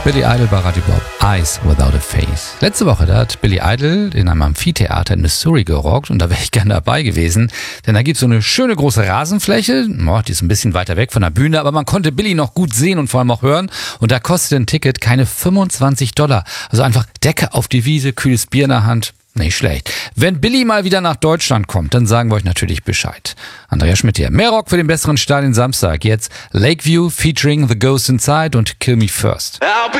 Billy Idol bei Radio Bob, Eyes Without a Face. Letzte Woche, da hat Billy Idol in einem Amphitheater in Missouri gerockt und da wäre ich gerne dabei gewesen, denn da gibt es so eine schöne große Rasenfläche, die ist ein bisschen weiter weg von der Bühne, aber man konnte Billy noch gut sehen und vor allem auch hören und da kostete ein Ticket keine $25. Also einfach Decke auf die Wiese, kühles Bier in der Hand. Nicht schlecht. Wenn Billy mal wieder nach Deutschland kommt, dann sagen wir euch natürlich Bescheid. Andrea Schmidt hier. Mehr Rock für den besseren Start den Samstag. Jetzt Lakeview featuring The Ghost Inside und Kill Me First.